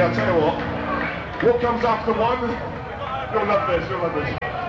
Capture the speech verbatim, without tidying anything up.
I'll tell you what. What comes after one? You'll love this, you'll love this.